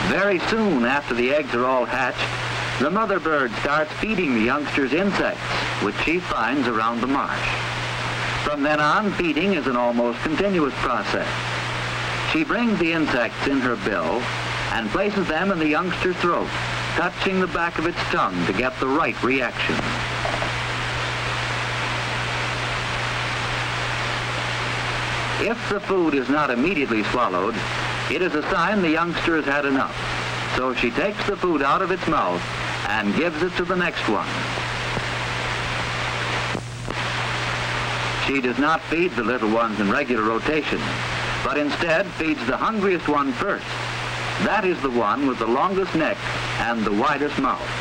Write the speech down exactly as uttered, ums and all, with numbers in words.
Very soon after the eggs are all hatched, the mother bird starts feeding the youngsters insects, which she finds around the marsh. From then on, feeding is an almost continuous process. She brings the insects in her bill and places them in the youngster's throat, touching the back of its tongue to get the right reaction. If the food is not immediately swallowed, it is a sign the youngster has had enough. So she takes the food out of its mouth and gives it to the next one. She does not feed the little ones in regular rotation, but instead feeds the hungriest one first. That is the one with the longest neck and the widest mouth.